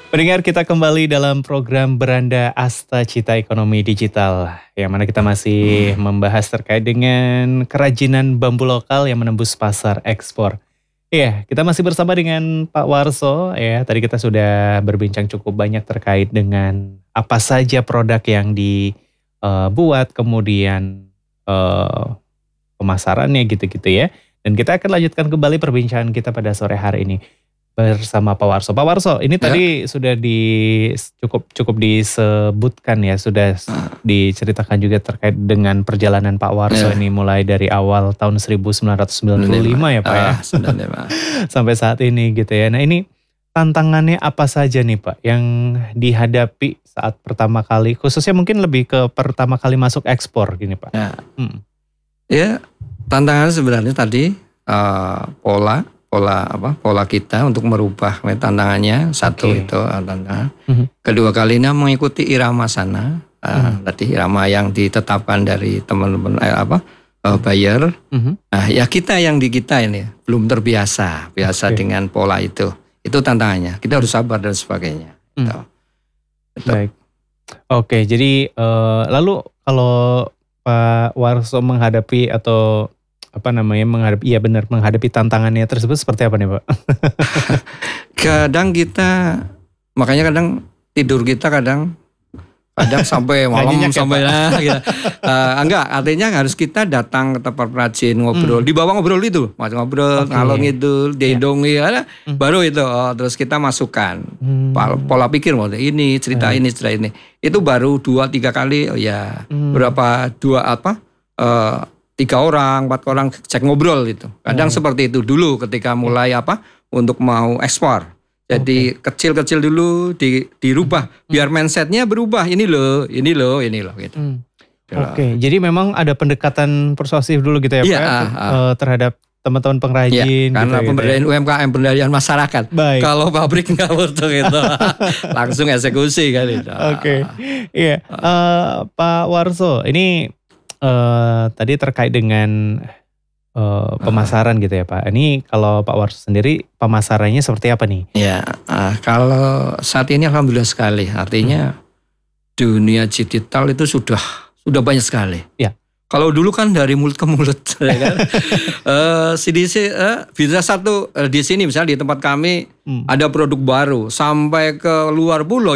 Pendengar, kita kembali dalam program Beranda Asta Cita Ekonomi Digital, yang mana kita masih membahas terkait dengan kerajinan bambu lokal yang menembus pasar ekspor. Iya, kita masih bersama dengan Pak Warso. Ya, tadi kita sudah berbincang cukup banyak terkait dengan apa saja produk yang dibuat, kemudian pemasarannya gitu-gitu ya. Dan kita akan lanjutkan kembali perbincangan kita pada sore hari ini bersama Pak Warso. Pak Warso, ini tadi sudah cukup disebutkan ya, sudah diceritakan juga terkait dengan perjalanan Pak Warso ini mulai dari awal tahun 1995 ya Pak ya. Sampai saat ini gitu ya. Nah, ini tantangannya apa saja nih Pak yang dihadapi saat pertama kali, khususnya mungkin lebih ke pertama kali masuk ekspor gini Pak. Ya, tantangan sebenarnya tadi pola kita untuk merubah tantangannya satu itu tantangan. Kedua kalinya mengikuti irama sana, tadi irama yang ditetapkan dari teman-teman buyer. Nah, ya kita ini belum terbiasa dengan pola itu. Itu tantangannya. Kita harus sabar dan sebagainya. Baik. Oke, jadi lalu kalau Pak Warso menghadapi atau menghadapi tantangannya tersebut seperti apa nih Pak? Kadang tidur kita kadang sampai malam sampai gitu. Enggak, artinya harus kita datang ke tempat perajin ngobrol, di bawah ngobrol itu, ngobrol ngalong itu, dendongi baru itu terus kita masukkan pola pikir ini cerita ini itu baru 2-3 kali berapa 3 orang 4 orang cek ngobrol itu. Kadang seperti itu dulu ketika mulai untuk mau ekspor. Jadi kecil-kecil dulu dirubah biar mindsetnya berubah. Ini loh gitu. Oke, jadi memang ada pendekatan persuasif dulu gitu ya Pak terhadap teman-teman pengrajin. Karena gitu, pemberdayaan UMKM, pemberdayaan masyarakat. Baik. Kalau pabrik nggak butuh itu, langsung eksekusi kan itu. Iya, Pak Warso, ini tadi terkait dengan pemasaran gitu ya Pak. Ini kalau Pak Warso sendiri pemasarannya seperti apa nih? Ya, kalau saat ini alhamdulillah sekali. Artinya dunia digital itu sudah banyak sekali. Ya. Kalau dulu kan dari mulut ke mulut, ya kan. CDC bisa satu di sini misalnya di tempat kami ada produk baru sampai ke luar pulau